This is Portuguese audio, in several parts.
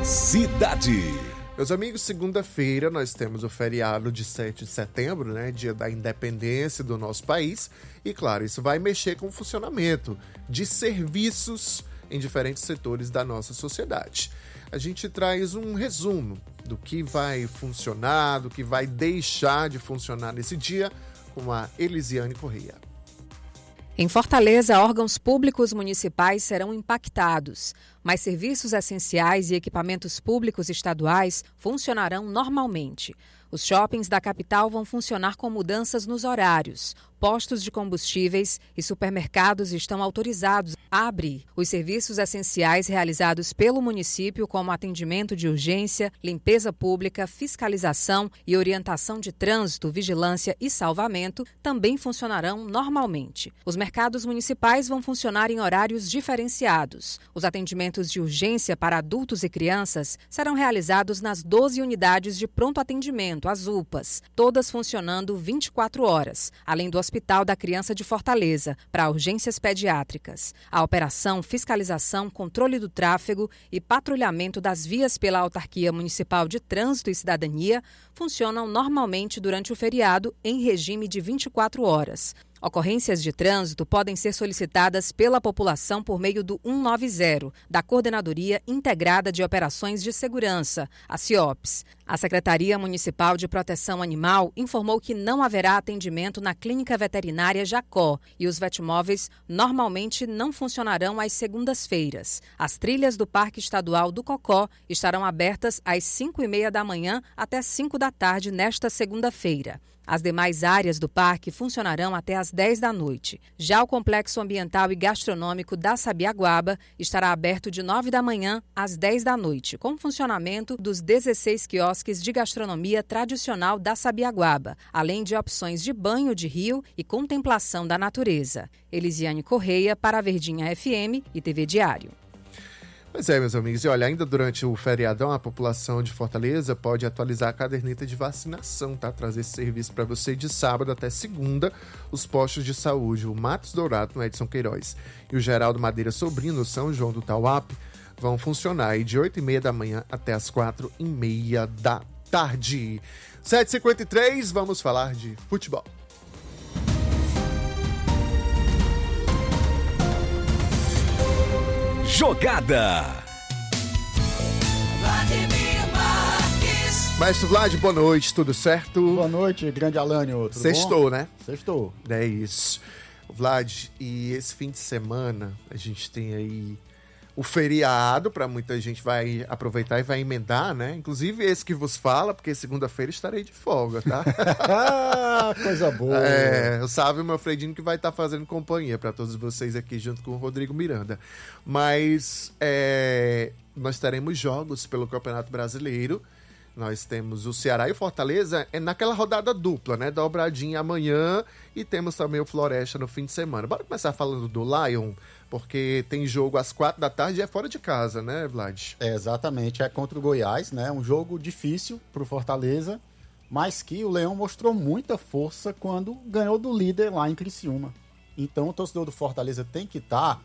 Cidade. Meus amigos, segunda-feira nós temos o feriado de 7 de setembro, né? Dia da independência do nosso país. E claro, isso vai mexer com o funcionamento de serviços em diferentes setores da nossa sociedade. A gente traz um resumo do que vai funcionar, do que vai deixar de funcionar nesse dia, com a Elisiane Correia. Em Fortaleza, órgãos públicos municipais serão impactados, mas serviços essenciais e equipamentos públicos estaduais funcionarão normalmente. Os shoppings da capital vão funcionar com mudanças nos horários. Postos de combustíveis e supermercados estão autorizados a abrir. Os serviços essenciais realizados pelo município, como atendimento de urgência, limpeza pública, fiscalização e orientação de trânsito, vigilância e salvamento, também funcionarão normalmente. Os mercados municipais vão funcionar em horários diferenciados. Os atendimentos de urgência para adultos e crianças serão realizados nas 12 unidades de pronto atendimento, as UPAs, todas funcionando 24 horas, além do Hospital da Criança de Fortaleza, para urgências pediátricas. A operação, fiscalização, controle do tráfego e patrulhamento das vias pela Autarquia Municipal de Trânsito e Cidadania funcionam normalmente durante o feriado em regime de 24 horas. Ocorrências de trânsito podem ser solicitadas pela população por meio do 190, da Coordenadoria Integrada de Operações de Segurança, a CIOPS. A Secretaria Municipal de Proteção Animal informou que não haverá atendimento na Clínica Veterinária Jacó e os vetmóveis normalmente não funcionarão às segundas-feiras. As trilhas do Parque Estadual do Cocó estarão abertas às 5h30 da manhã até 5 da tarde nesta segunda-feira. As demais áreas do parque funcionarão até às 10 da noite. Já o Complexo Ambiental e Gastronômico da Sabiaguaba estará aberto de 9 da manhã às 10 da noite, com funcionamento dos 16 quiosques de gastronomia tradicional da Sabiaguaba, além de opções de banho de rio e contemplação da natureza. Elisiane Correia para a Verdinha FM e TV Diário. Pois é, meus amigos, e olha, ainda durante o feriadão, a população de Fortaleza pode atualizar a caderneta de vacinação, tá? Trazer esse serviço para você de sábado até segunda. Os postos de saúde, o Matos Dourado, no Edson Queiroz, e o Geraldo Madeira Sobrinho, no São João do Tauape, vão funcionar aí de 8h30 da manhã até as 4h30 da tarde. 7h53, vamos falar de futebol. Jogada. Mestre Vlad, boa noite, tudo certo? Boa noite, grande Alânio, tudo Sextou, bom? né? Sextou. É isso. Vlad, e esse fim de semana a gente tem aí o feriado, para muita gente vai aproveitar e vai emendar, né? Inclusive esse que vos fala, porque segunda-feira estarei de folga, tá? Coisa boa. O Sávio Manfredini que vai estar fazendo companhia para todos vocês aqui junto com o Rodrigo Miranda. Mas nós teremos jogos pelo Campeonato Brasileiro. Nós temos o Ceará e o Fortaleza naquela rodada dupla, né? Dobradinha amanhã e temos também o Floresta no fim de semana. Bora começar falando do Lion, porque tem jogo às 4 da tarde e é fora de casa, né, Vlad? Exatamente, é contra o Goiás, né? Um jogo difícil pro Fortaleza, mas que o Leão mostrou muita força quando ganhou do líder lá em Criciúma. Então o torcedor do Fortaleza tem que estar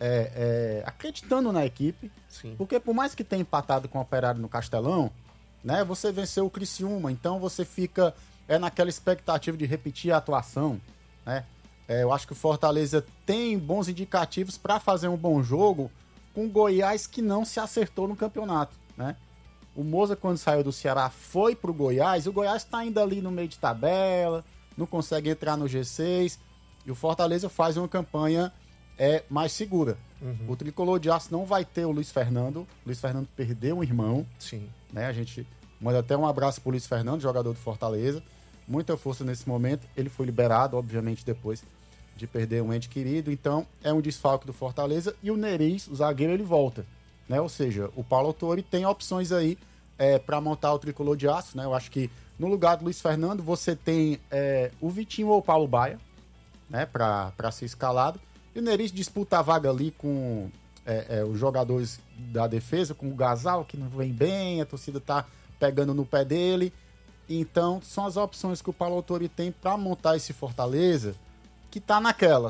acreditando na equipe. Sim. Porque por mais que tenha empatado com o Operário no Castelão, né, você venceu o Criciúma, então você fica naquela expectativa de repetir a atuação, né? Eu acho que o Fortaleza tem bons indicativos para fazer um bom jogo com o Goiás, que não se acertou no campeonato, né? O Moza, quando saiu do Ceará, foi pro Goiás, o Goiás está ainda ali no meio de tabela, não consegue entrar no G6, e o Fortaleza faz uma campanha mais segura. O Tricolor de Aço não vai ter o Luiz Fernando perdeu um irmão. Sim. Né? A gente manda até um abraço pro Luiz Fernando, jogador do Fortaleza, muita força nesse momento. Ele foi liberado, obviamente, depois de perder um ente querido, então é um desfalque do Fortaleza. E o Neris, o zagueiro, ele volta, né? Ou seja, o Paulo Autori tem opções aí para montar o Tricolor de Aço, né? Eu acho que no lugar do Luiz Fernando você tem o Vitinho ou o Paulo Baia, né? Para ser escalado, e o Neris disputa a vaga ali com os jogadores da defesa, com o Gasal, que não vem bem, a torcida tá pegando no pé dele. Então, são as opções que o Paulo Autori tem para montar esse Fortaleza, que tá naquela,